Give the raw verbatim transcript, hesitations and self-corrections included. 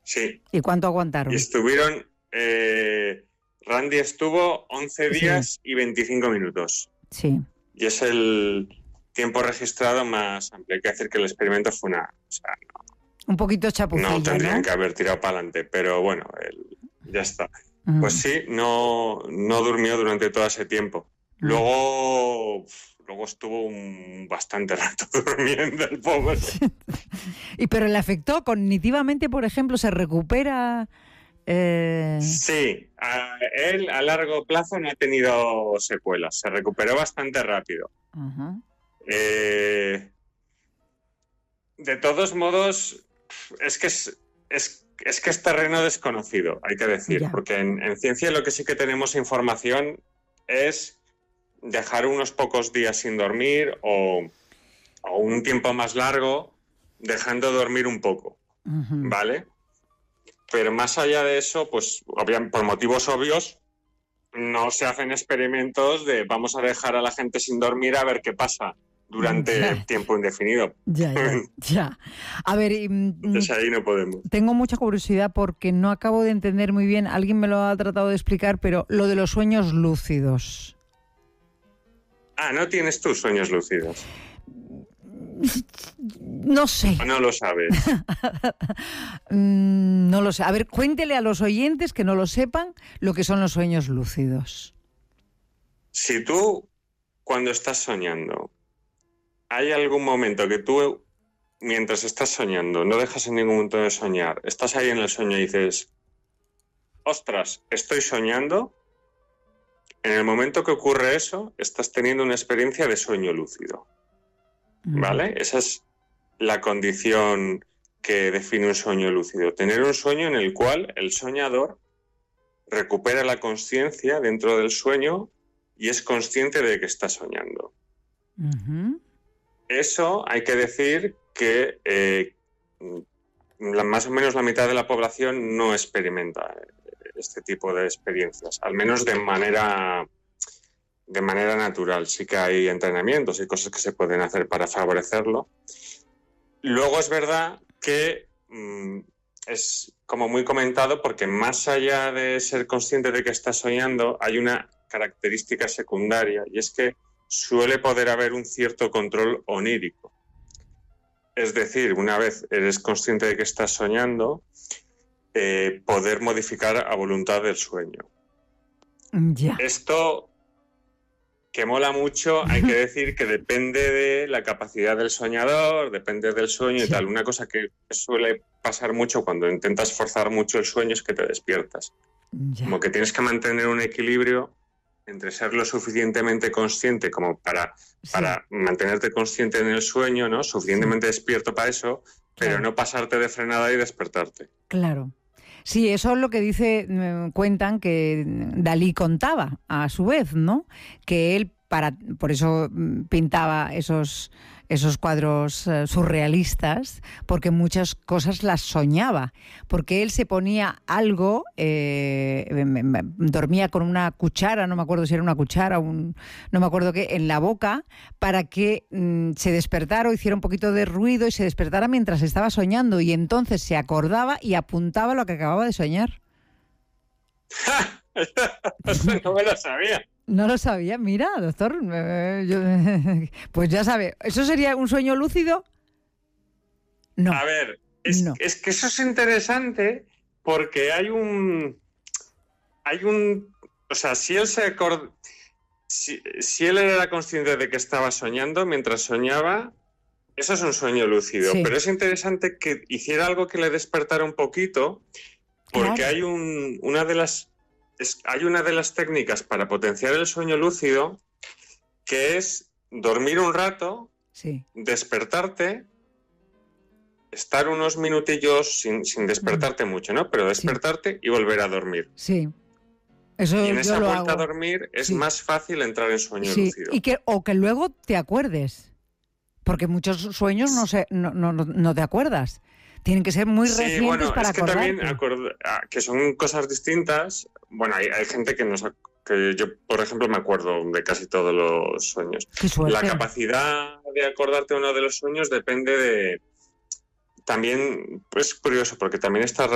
Sí. ¿Y cuánto aguantaron? Y estuvieron... Eh, Randy estuvo once días sí. y veinticinco minutos. Sí. Y es el tiempo registrado más amplio. Hay que decir que el experimento fue una... O sea, no, un poquito chapucilla, no tendrían ¿no? que haber tirado para adelante, pero bueno, el, ya está. Uh-huh. Pues sí, no, no durmió durante todo ese tiempo. Uh-huh. Luego... Luego estuvo un bastante rato durmiendo el pobre. ¿Y pero le afectó cognitivamente, por ejemplo? ¿Se recupera...? Eh... Sí, a él a largo plazo no ha tenido secuelas. Se recuperó bastante rápido. Uh-huh. Eh... De todos modos, es que es, es, es que es terreno desconocido, hay que decir. Ya. Porque en, en ciencia lo que sí que tenemos información es... dejar unos pocos días sin dormir o, o un tiempo más largo dejando dormir un poco, uh-huh. ¿vale? Pero más allá de eso, pues por motivos obvios, no se hacen experimentos de vamos a dejar a la gente sin dormir a ver qué pasa durante ya. tiempo indefinido. Ya, ya, ya. A ver... Entonces ahí no podemos. Tengo mucha curiosidad porque no acabo de entender muy bien, alguien me lo ha tratado de explicar, pero lo de los sueños lúcidos... Ah, ¿no tienes tus sueños lúcidos? No sé. ¿O no lo sabes? No lo sé. A ver, cuéntele a los oyentes que no lo sepan lo que son los sueños lúcidos. Si tú, cuando estás soñando, hay algún momento que tú, mientras estás soñando, no dejas en ningún momento de soñar, estás ahí en el sueño y dices, ostras, estoy soñando... En el momento que ocurre eso, estás teniendo una experiencia de sueño lúcido, ¿vale? Mm. Esa es la condición que define un sueño lúcido. Tener un sueño en el cual el soñador recupera la consciencia dentro del sueño y es consciente de que está soñando. Uh-huh. Eso hay que decir que eh, la, más o menos la mitad de la población no experimenta este tipo de experiencias, al menos de manera de manera natural. Sí que hay entrenamientos y cosas que se pueden hacer para favorecerlo. Luego es verdad que mmm, es como muy comentado porque más allá de ser consciente de que estás soñando, hay una característica secundaria y es que suele poder haber un cierto control onírico. Es decir, una vez eres consciente de que estás soñando, Eh, poder modificar a voluntad el sueño. Ya. Esto que mola mucho, hay que decir que depende de la capacidad del soñador, depende del sueño y sí. tal. Una cosa que suele pasar mucho cuando intentas forzar mucho el sueño es que te despiertas. Ya. Como que tienes que mantener un equilibrio entre ser lo suficientemente consciente como para, sí. para mantenerte consciente en el sueño, ¿no? Suficientemente sí. despierto para eso, pero claro. no pasarte de frenada y despertarte. Claro. Sí, eso es lo que dice, cuentan que Dalí contaba a su vez, ¿no? Que él, para, por eso pintaba esos, esos cuadros uh, surrealistas, porque muchas cosas las soñaba, porque él se ponía algo, eh, dormía con una cuchara, no me acuerdo si era una cuchara, un, no me acuerdo qué, en la boca, para que mm, se despertara o hiciera un poquito de ruido y se despertara mientras estaba soñando, y entonces se acordaba y apuntaba lo que acababa de soñar. No me lo sabía. No lo sabía, mira, doctor, eh, yo, eh, pues ya sabe, ¿eso sería un sueño lúcido? No. A ver, es, no. es que eso es interesante porque hay un, hay un, o sea, si él se acord, si, si él era consciente de que estaba soñando, mientras soñaba, eso es un sueño lúcido, sí. Pero es interesante que hiciera algo que le despertara un poquito, porque claro. hay un, una de las Es, hay una de las técnicas para potenciar el sueño lúcido que es dormir un rato, sí. despertarte, estar unos minutillos sin, sin despertarte mm. mucho, ¿no? Pero despertarte sí. y volver a dormir. Sí. Eso y en esa yo vuelta lo hago. a dormir es sí. más fácil entrar en sueño sí. lúcido. Y que, o que luego te acuerdes, porque muchos sueños no, se, no, no, no te acuerdas. Tienen que ser muy sí, recientes bueno, para es que acordarte. también acord- que son cosas distintas. Bueno, hay, hay gente que nos que yo, por ejemplo, me acuerdo de casi todos los sueños. Qué suerte. La capacidad de acordarte uno de los sueños depende de... También, pues curioso, porque también está